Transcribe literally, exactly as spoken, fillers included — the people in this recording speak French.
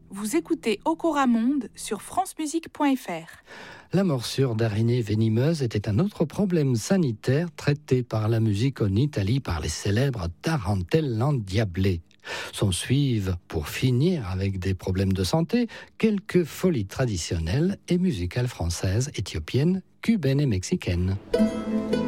Vous écoutez Okora Monde sur francemusique point f r. La morsure d'araignées venimeuses était un autre problème sanitaire traité par la musique en Italie par les célèbres tarentelles endiablées. S'en suivent, pour finir avec des problèmes de santé, quelques folies traditionnelles et musicales françaises, éthiopiennes, cubaines et mexicaines.